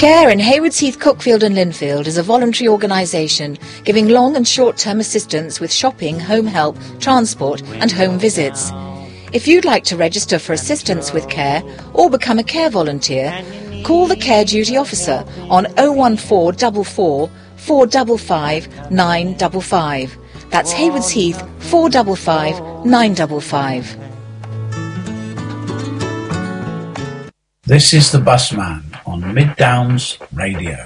Care in Haywards Heath, Cuckfield and Linfield is a voluntary organisation giving long and short-term assistance with shopping, home help, transport and home visits. If you'd like to register for assistance with Care or become a Care volunteer, call the Care Duty Officer on 01444 455 955. That's Haywards Heath 455 955. This is the Busman on Mid Downs Radio.